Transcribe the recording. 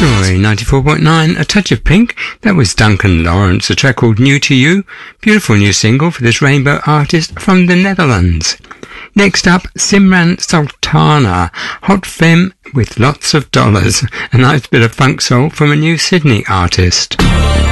Joy 94.9, A Touch of Pink. That was Duncan Lawrence, a track called New to You. Beautiful new single for this rainbow artist from the Netherlands. Next up, Simran Sultana, hot femme with lots of dollars. A nice bit of funk soul from a new Sydney artist.